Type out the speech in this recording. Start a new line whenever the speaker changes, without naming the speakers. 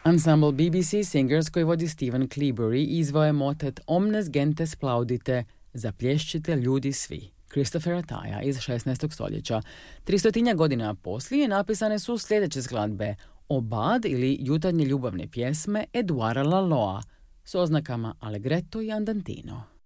Ensemble BBC Singers koji vodi Stephen Cleabury izveo je motet Omnes gentes plaudite, zaplješćite ljudi svi, Christophera Tya iz 16. stoljeća. 300 godina poslije napisane su sljedeće skladbe: Obad ili jutarnje ljubavne pjesme Eduara Laloa s oznakama allegretto i andantino.